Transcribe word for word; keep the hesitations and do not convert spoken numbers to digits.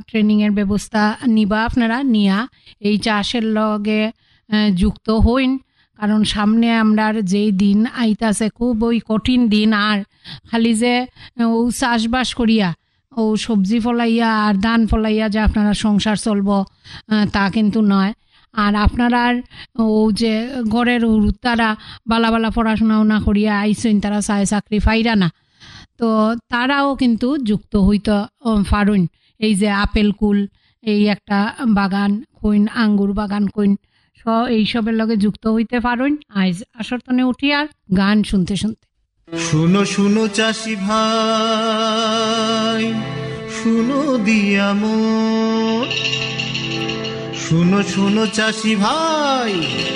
ট্রেনিংয়ের ব্যবস্থা নিবা আপনারা নিয়া এই চাষের লগে আহ, যুক্ত হইন, কারণ সামনে আমরা যেই দিন আইতাছে খুব ওই কঠিন দিন। আর খালি যে ও চাষবাস করিয়া ও সবজি ফলাইয়া আর ধান ফলাইয়া যে আপনারা সংসার চলব আহ, তা কিন্তু নয়। আর আপনারা ও যে ঘরের তারা বালা বালা পড়াশোনা না করিয়া আইসইন, তারা চায় চাকরি ফাইরা না, তো তারাও কিন্তু যুক্ত হইতে পারুন। এই যে আপেল কুল, এই একটা বাগান কইন, আঙ্গুর বাগান কইন, স এইসবের লগে যুক্ত হইতে পারুন আইজ আসরতনে উঠি আর গান শুনতে শুনতে। শুনো শুনো চাষি ভাই, শুনো দিয়া মন, শুনো শুনো চাষি ভাই,